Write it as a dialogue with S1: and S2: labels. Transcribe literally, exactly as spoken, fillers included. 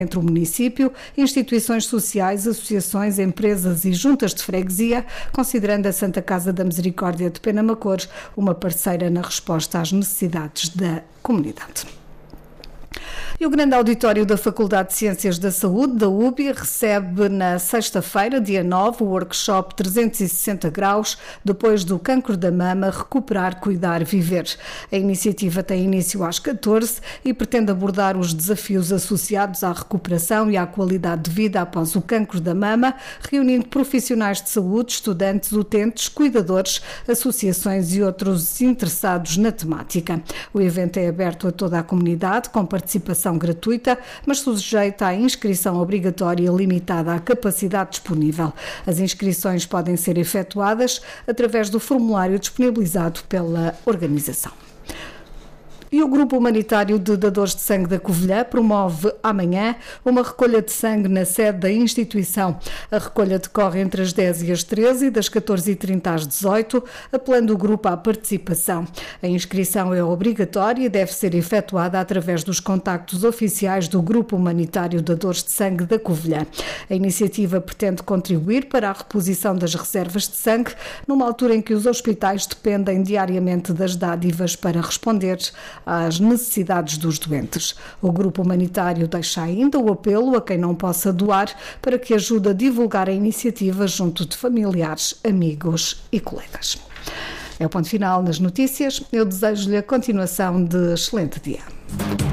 S1: entre o município, instituições sociais, associações, empresas e juntas de freguesia, considerando a Santa Casa da Misericórdia de Penamacor uma parceira na resposta às necessidades da comunidade. E o grande auditório da Faculdade de Ciências da Saúde, da U B I, recebe na sexta-feira, dia nove, o workshop trezentos e sessenta graus, depois do cancro da mama, recuperar, cuidar, viver. A iniciativa tem início às catorze e pretende abordar os desafios associados à recuperação e à qualidade de vida após o cancro da mama, reunindo profissionais de saúde, estudantes, utentes, cuidadores, associações e outros interessados na temática. O evento é aberto a toda a comunidade, com participação gratuita, mas sujeita à inscrição obrigatória limitada à capacidade disponível. As inscrições podem ser efetuadas através do formulário disponibilizado pela organização. E o Grupo Humanitário de Dadores de Sangue da Covilhã promove amanhã uma recolha de sangue na sede da instituição. A recolha decorre entre as dez e as treze e das catorze e trinta às dezoito, apelando o grupo à participação. A inscrição é obrigatória e deve ser efetuada através dos contactos oficiais do Grupo Humanitário de Dadores de Sangue da Covilhã. A iniciativa pretende contribuir para a reposição das reservas de sangue, numa altura em que os hospitais dependem diariamente das dádivas para responder às necessidades dos doentes. O Grupo Humanitário deixa ainda o apelo a quem não possa doar para que ajude a divulgar a iniciativa junto de familiares, amigos e colegas. É o ponto final nas notícias. Eu desejo-lhe a continuação de excelente dia.